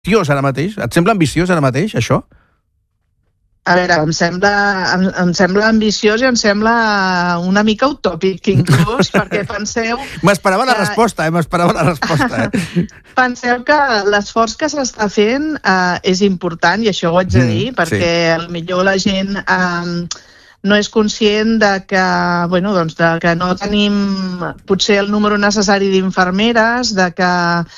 ambiciós ara mateix? Et sembla ambiciós ara mateix, això? A veure, em sembla ambiciós i em sembla una mica utòpic, inclús, perquè penseu... M'esperava la resposta, m'esperava la resposta. Penseu que l'esforç que s'està fent és important, i això ho haig de dir, perquè potser la gent no és conscient de que, de que no tenim potser el número necessari d'infermeres, de que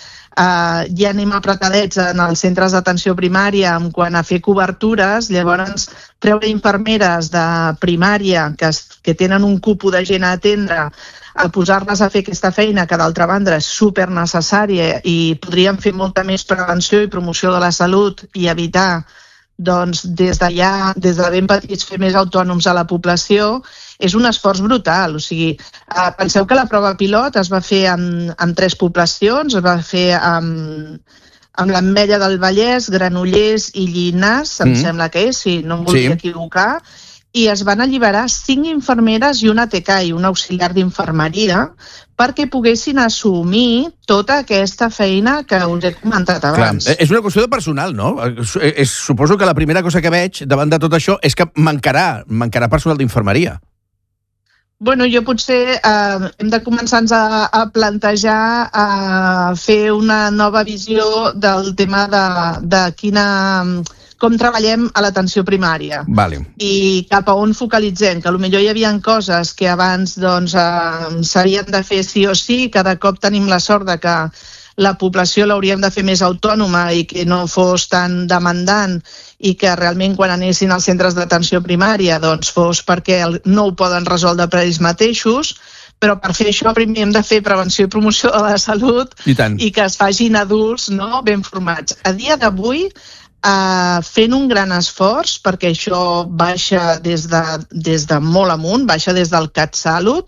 ja anem apretadets en els centres d'atenció primària en quant a fer cobertures, llavors treure infermeres de primària que tenen un cupo de gent a atendre a posar-les a fer aquesta feina, que d'altra banda és super necessària i podríem fer molta més prevenció i promoció de la salut i evitar des de ben petits fer més autònoms a la població, és un esforç brutal. O sigui, penseu que la prova pilot es va fer en 3 poblacions, es va fer amb l'Ametlla del Vallès, Granollers i Llinars, em sembla que és, si no em volia equivocar, i es van alliberar 5 infermeres i una TK i un auxiliar d'infermeria perquè poguessin assumir tota aquesta feina que us he comentat abans. Clar, és una qüestió de personal, no? Suposo que la primera cosa que veig davant de tot això és que mancarà personal d'infermeria. Bueno, jo potser hem de començar a plantejar fer una nova visió del tema de com treballem a l'atenció primària. Vale. I cap a on focalitzem, que potser hi havia coses que abans s'havien de fer sí o sí, cada cop tenim la sort de que la població l'hauríem de fer més autònoma i que no fos tan demandant i que realment quan anessin als centres d'atenció primària fos perquè no ho poden resoldre per ells mateixos, però per fer això primer hem de fer prevenció i promoció de la salut i que es facin adults ben formats. A dia d'avui, fent un gran esforç, perquè això baixa des de molt amunt, baixa des del CatSalut,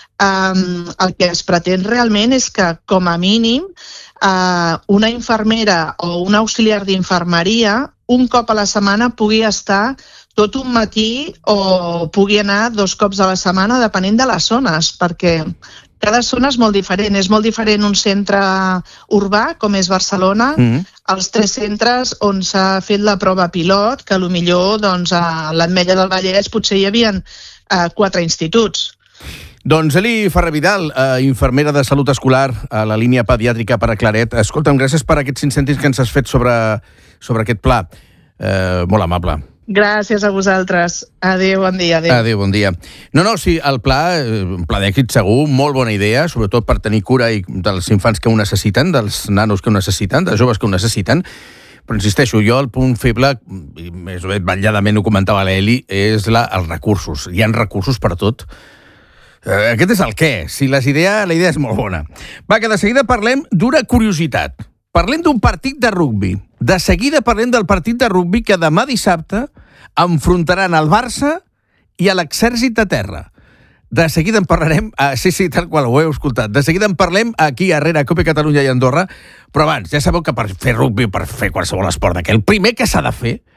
el que es pretén realment és que, com a mínim, una infermera o un auxiliar d'infermeria un cop a la setmana pugui estar tot un matí o pugui anar 2 cops a la setmana depenent de les zones, perquè cada zona és molt diferent. És molt diferent un centre urbà, com és Barcelona, els 3 centres on s'ha fet la prova pilot, que potser a l'Ametlla del Vallès potser hi havia 4 instituts. Doncs Eli Ferrer-Vidal, infermera de salut escolar a la línia pediàtrica per a Claret. Escolta'm, gràcies per aquests 5 cèntims que ens has fet sobre aquest pla. Molt amable. Gràcies a vosaltres. Adéu, bon dia. Adéu, bon dia. No, sí, el pla d'èxit segur, molt bona idea, sobretot per tenir cura dels infants que ho necessiten, dels nanos que ho necessiten, dels joves que ho necessiten. Però insisteixo, jo el punt feble, i més o menys vetlladament ho comentava l'Eli, és els recursos. Hi ha recursos per tot. Aquest és el què. Si la idea és molt bona. Va, que de seguida parlem d'una curiositat. Parlem d'un partit de rugbi. De seguida parlem del partit de rugbi que demà dissabte enfrontaran el Barça i l'Exèrcit de Terra. De seguida en parlarem... Sí, tal qual, ho heu escoltat. De seguida en parlem aquí, a COPE Catalunya i Andorra. Però abans, ja sabeu que per fer rugbi, per fer qualsevol esport d'aquest, el primer que s'ha de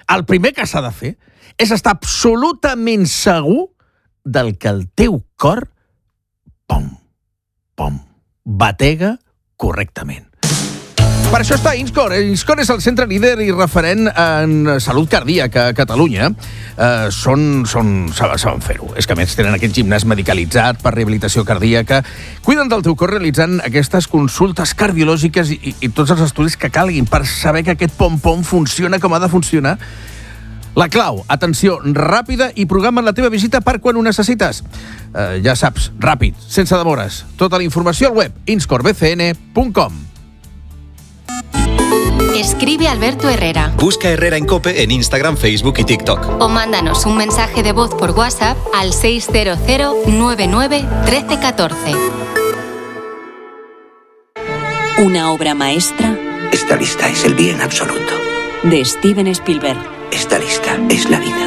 fer és estar absolutament segur del que el teu cor batega correctament. Per això està INSCOR. INSCOR és el centre líder i referent en salut cardíaca a Catalunya. Saben fer-ho. És que a més tenen aquest gimnàs medicalitzat per rehabilitació cardíaca. Cuiden del teu cor realitzant aquestes consultes cardiològiques i tots els estudis que calguin per saber que aquest pom-pom funciona com ha de funcionar. La clau, atenció, ràpida i programa'n la teva visita per quan ho necessites. Ja saps, ràpid, sense demores. Tota la informació al web inscorbcn.com. Escribe Alberto Herrera. Busca Herrera en COPE en Instagram, Facebook y TikTok. O mándanos un mensaje de voz por WhatsApp al 600 99 1314. Una obra maestra. Esta lista es el bien absoluto. De Steven Spielberg. Esta lista es la vida.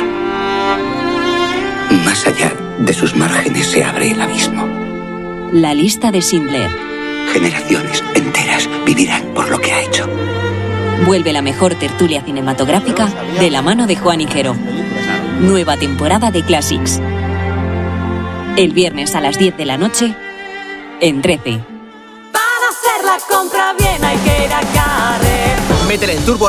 Más allá de sus márgenes se abre el abismo. La lista de Schindler. Generaciones enteras vivirán por lo que ha hecho. Vuelve la mejor tertulia cinematográfica de la mano de Juan Higuero. Nueva temporada de Classics. El viernes a las 10 de la noche en 13. Para hacer la compra bien hay que ir a Carrefour. Métele en turbo